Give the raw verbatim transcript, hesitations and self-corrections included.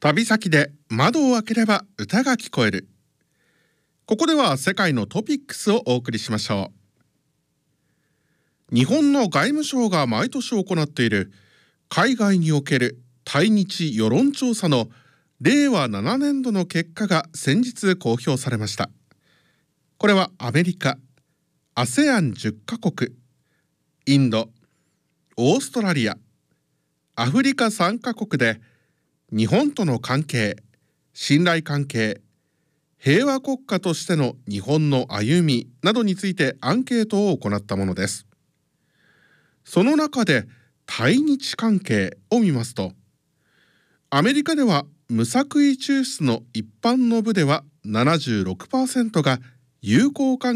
旅先で窓を開ければ歌が聞こえる。ここでは世界のトピックスをお送りしましょう。日本の外務省が毎年行っている海外における対日世論調査のれいわななねんどの結果が先日公表されました。これはアメリカ、アセアンじゅっかこく、インド、オーストラリア、アフリカさんかこくで日本との関係、信頼関係、平和国家としての日本の歩みなどについてアンケートを行ったものです。その中で対日関係を見ますと、アメリカでは無作為抽出の一般の部では ななじゅうろくパーセント が友好関